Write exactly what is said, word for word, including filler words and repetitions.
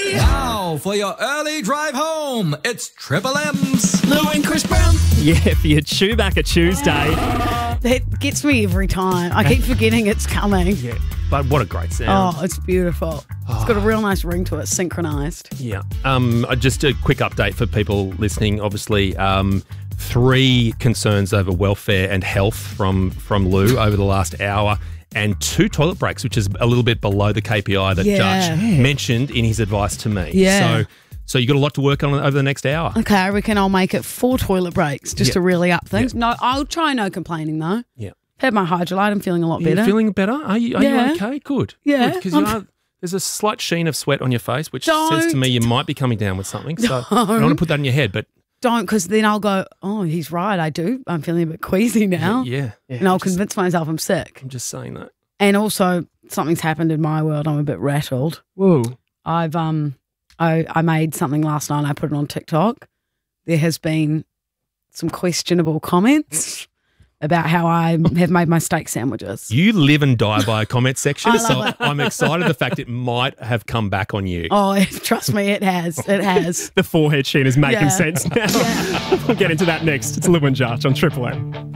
Now for your early drive home, it's Triple M's Lou and Chris Brown. Yeah, for your Chewbacca Tuesday. That gets me every time. I keep forgetting it's coming. Yeah, but what a great sound. Oh, it's beautiful. It's got a real nice ring to it, synchronised. Yeah. Um, uh, just a quick update for people listening. Obviously, um, three concerns over welfare and health from, from Lou over the last hour, and two toilet breaks, which is a little bit below the K P I that Yeah. Judge mentioned in his advice to me. Yeah. So, so you got a lot to work on over the next hour. Okay, I reckon I'll make it four toilet breaks just Yeah. to really up things. Yeah. No, I'll try no complaining though. Yeah. Had my Hydrolite, I'm feeling a lot Are you better. feeling better? Are you, are Yeah. you okay? Good. Yeah, Because you I'm- are, there's a slight sheen of sweat on your face, which Don't- says to me you might be coming down with something. So I don't want to Don't. put that in your head, but Don't, because then I'll go, oh, he's right, I do. I'm feeling a bit queasy now. yeah. yeah And I'll just, convince myself I'm sick. I'm just saying that. And also, something's happened in my world. I'm a bit rattled. Whoa. I've um, I I made something last night and I put it on TikTok. There has been some questionable comments about how I have made my steak sandwiches. You live and die by a comment section, I so love it. I'm excited the fact it might have come back on you. Oh, trust me, it has. It has. The forehead sheen is making Yeah. sense now. We'll get into that next. It's Lou and Judge on Triple M.